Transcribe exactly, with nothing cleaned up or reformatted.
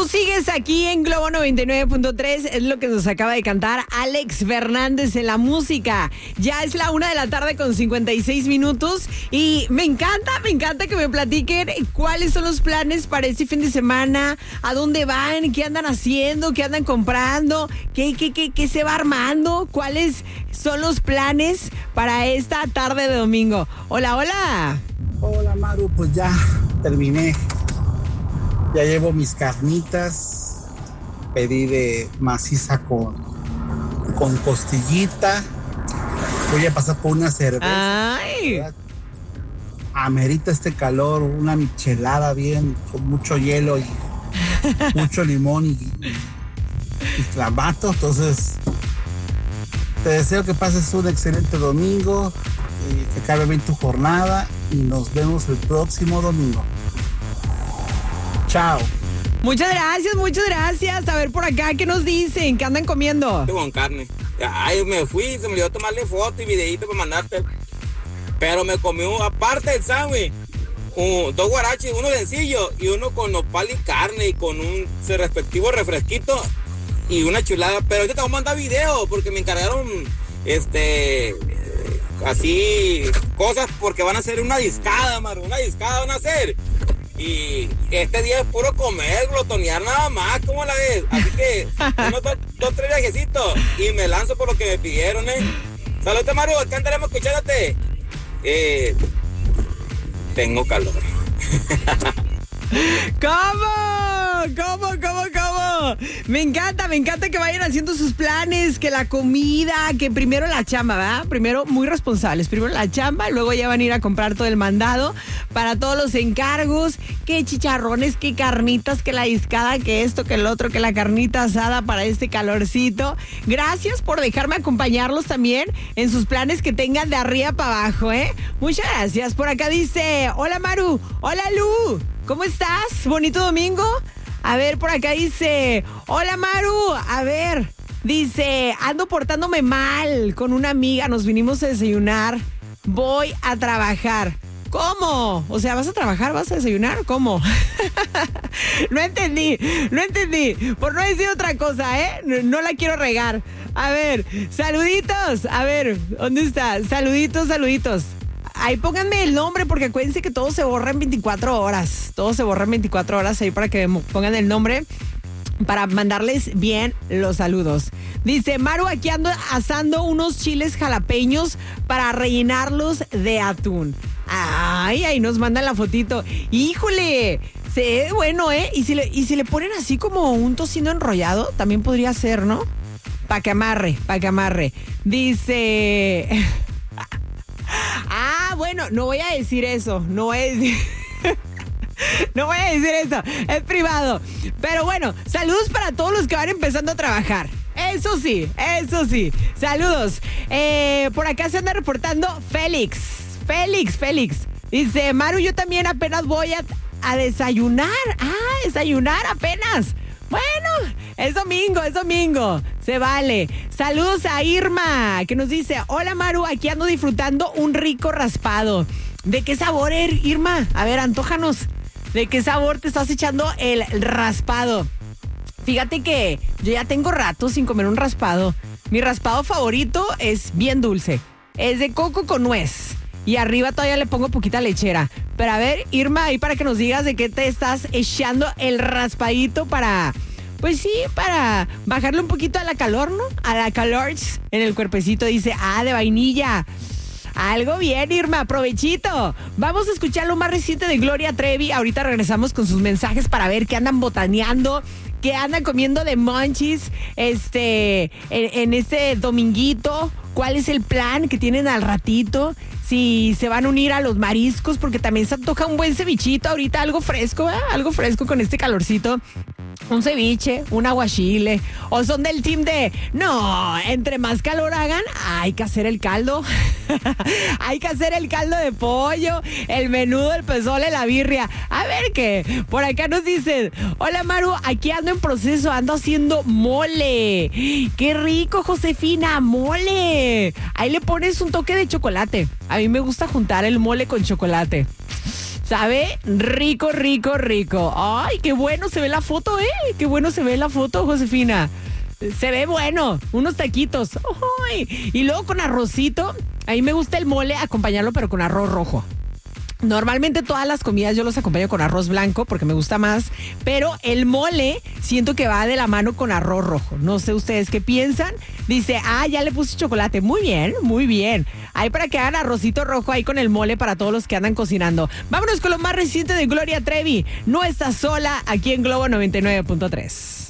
Tú sigues aquí en Globo noventa y nueve punto tres, es lo que nos acaba de cantar Alex Fernández en la música. Ya es la una de la tarde con cincuenta y seis minutos y me encanta, me encanta que me platiquen cuáles son los planes para este fin de semana, a dónde van, qué andan haciendo, qué andan comprando, qué, qué, qué, qué se va armando, cuáles son los planes para esta tarde de domingo. Hola, hola. Hola, Maru, pues ya terminé. Ya llevo mis carnitas. Pedí de maciza con, con costillita. Voy a pasar por una cerveza. Ay. Amerita este calor, una michelada bien, con mucho hielo y mucho limón y, y, y clamato. Entonces, te deseo que pases un excelente domingo, eh, que acabe bien tu jornada y nos vemos el próximo domingo. Chao. Muchas gracias, muchas gracias. A ver por acá, ¿qué nos dicen? ¿Qué andan comiendo? Con carne. Ay, me fui, se me olvidó tomarle foto y videito para mandarte. Pero me comí, aparte del sándwich, uh, dos guaraches, uno sencillo y uno con nopal y carne y con un respectivo refresquito y una chulada. Pero ahorita te voy a mandar video porque me encargaron este así cosas porque van a hacer una discada, Maru, una discada van a hacer. Y este día es puro comer, glotonear nada más, ¿cómo la ves? Así que unos dos, dos, tres viajecitos y me lanzo por lo que me pidieron, ¿eh? Saludos, Maru, acá andaremos escuchándote. Eh, tengo calor. ¿Cómo? ¿Cómo, cómo, cómo? Me encanta, me encanta que vayan haciendo sus planes, que la comida, que primero la chamba, ¿verdad? Primero, muy responsables, primero la chamba, luego ya van a ir a comprar todo el mandado para todos los encargos, que chicharrones, que carnitas, que la discada, que esto, que el otro, que la carnita asada para este calorcito. Gracias por dejarme acompañarlos también en sus planes que tengan de arriba para abajo, ¿eh? Muchas gracias. Por acá dice, hola Maru, hola Lu. ¿Cómo estás? ¿Bonito domingo? A ver, por acá dice, hola Maru, a ver, dice, ando portándome mal con una amiga, nos vinimos a desayunar, voy a trabajar. ¿Cómo? O sea, ¿vas a trabajar? ¿Vas a desayunar? ¿Cómo? No entendí, no entendí, por no decir otra cosa, ¿eh? No, no la quiero regar. A ver, saluditos, a ver, ¿dónde está? Saluditos, saluditos. Ahí pónganme el nombre porque acuérdense que todo se borra en veinticuatro horas. Todo se borra en veinticuatro horas ahí para que pongan el nombre para mandarles bien los saludos. Dice, Maru, aquí ando asando unos chiles jalapeños para rellenarlos de atún. Ay, ahí nos mandan la fotito. Híjole, se ve bueno, ¿eh? Y si, le, y si le ponen así como un tocino enrollado, también podría ser, ¿no? Pa' que amarre, pa' que amarre. Dice... Ah, bueno, no voy a decir eso, no voy a decir... No voy a decir eso, es privado. Pero bueno, saludos para todos los que van empezando a trabajar. Eso sí, eso sí. Saludos. Eh, por acá se anda reportando Félix. Félix, Félix. Dice, Maru, yo también apenas voy a, a desayunar. Ah, desayunar apenas. Bueno, es domingo, es domingo. Se vale. Saludos a Irma, que nos dice, hola Maru, aquí ando disfrutando un rico raspado. ¿De qué sabor, Irma? A ver, antójanos. ¿De qué sabor te estás echando el raspado? Fíjate que yo ya tengo rato sin comer un raspado. Mi raspado favorito es bien dulce. Es de coco con nuez. Y arriba todavía le pongo poquita lechera. Pero a ver, Irma, ahí para que nos digas de qué te estás echando el raspadito para... Pues sí, para bajarle un poquito a la calor, ¿no? A la calor en el cuerpecito. Dice, ah, de vainilla. Algo bien, Irma, provechito. Vamos a escuchar lo más reciente de Gloria Trevi. Ahorita regresamos con sus mensajes para ver qué andan botaneando, qué andan comiendo de monchis este, en, en este dominguito. ¿Cuál es el plan que tienen al ratito? Si se van a unir a los mariscos, porque también se antoja un buen cevichito ahorita, algo fresco, ¿eh? Algo fresco con este calorcito. Un ceviche, un aguachile. O son del team de, no, entre más calor hagan, hay que hacer el caldo. Hay que hacer el caldo de pollo, el menudo, el pozole, la birria. A ver qué, por acá nos dicen, hola Maru, aquí ando en proceso, ando haciendo mole. Qué rico, Josefina, mole. Ahí le pones un toque de chocolate. A mí me gusta juntar el mole con chocolate. Sabe rico, rico, rico. Ay, qué bueno se ve la foto, ¿eh? Qué bueno se ve la foto, Josefina. Se ve bueno, unos taquitos. Ay. Y luego con arrocito. A mí me gusta el mole acompañarlo, pero con arroz rojo. Normalmente todas las comidas yo los acompaño con arroz blanco porque me gusta más, pero el mole siento que va de la mano con arroz rojo. No sé ustedes qué piensan. Dice, ah, ya le puse chocolate. Muy bien, muy bien. Ahí para que hagan arrocito rojo ahí con el mole para todos los que andan cocinando. Vámonos con lo más reciente de Gloria Trevi. No estás sola aquí en Globo noventa y nueve punto tres.